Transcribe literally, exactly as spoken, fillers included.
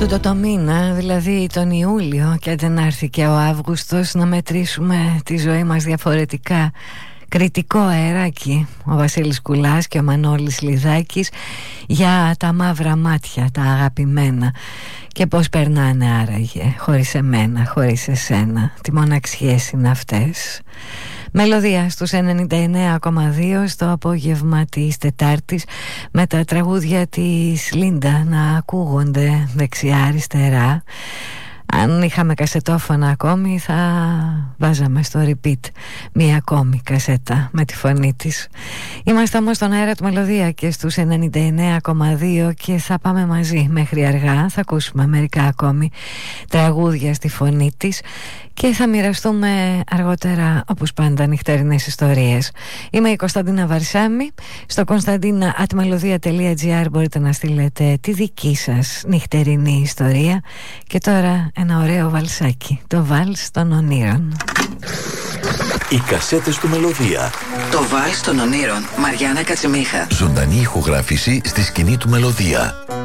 Τούτο το μήνα, δηλαδή τον Ιούλιο, και δεν έρθει και ο Αύγουστος, να μετρήσουμε τη ζωή μας διαφορετικά. Κριτικό αεράκι ο Βασίλης Κουλάς και ο Μανώλης Λιδάκης για τα μαύρα μάτια, τα αγαπημένα, και πώς περνάνε άραγε χωρίς εμένα, χωρίς εσένα, τι μοναξιές είναι αυτές. Μελωδία στους ενενήντα εννέα κόμμα δύο στο απόγευμα της Τετάρτης, με τα τραγούδια της Λίντα να ακούγονται δεξιά-αριστερά. Αν είχαμε κασετόφωνα ακόμη, θα βάζαμε στο repeat μία ακόμη κασέτα με τη φωνή της. Είμαστε όμως στον αέρα του Μελωδία και στους ενενήντα εννέα κόμμα δύο και θα πάμε μαζί μέχρι αργά. Θα ακούσουμε μερικά ακόμη τραγούδια στη φωνή της και θα μοιραστούμε αργότερα, όπως πάντα, νυχτερινές ιστορίες. Είμαι η Κωνσταντίνα Βαρσάμι. Στο κωνσταντίνα at melodia τελεία gr μπορείτε να στείλετε τη δική σας νυχτερινή ιστορία. Και τώρα ένα ωραίο βαλσάκι, το βάλς των ονείρων. Οι κασέτες του Μελωδία. Το βάλς των ονείρων, Μαριάννα Κατσιμίχα. Ζωντανή ηχογράφηση στη σκηνή του Μελωδία.